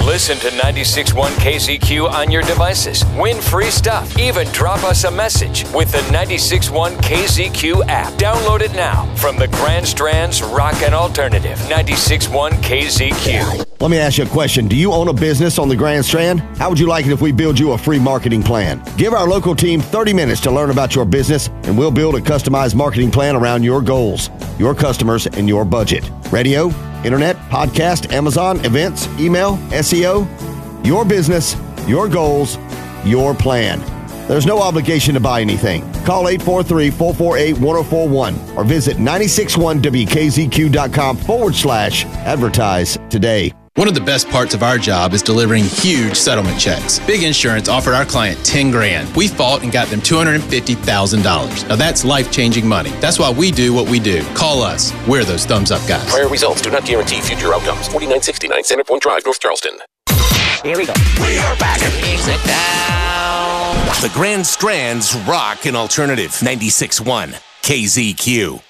Listen to 96.1 KZQ on your devices. Win free stuff. Even drop us a message with the 96.1 KZQ app. Download it now from the Grand Strand's Rock and Alternative. 96.1 KZQ. Let me ask you a question. Do you own a business on the Grand Strand? How would you like it if we build you a free marketing plan? Give our local team 30 minutes to learn about your business, and we'll build a customized marketing plan around your goals, your customers, and your budget. Radio, internet, podcast, Amazon, events, email, SEO. Your business, your goals, your plan. There's no obligation to buy anything. Call 843-448-1041 or visit 961wkzq.com/advertise today. One of the best parts of our job is delivering huge settlement checks. Big Insurance offered our client $10,000. We fought and got them $250,000. Now that's life-changing money. That's why we do what we do. Call us. We're those thumbs up guys. Prior results do not guarantee future outcomes. 4969 Center Point Drive, North Charleston. Here we go. We are back. Sit down. The Grand Strand's Rock and Alternative. 96.1 KZQ.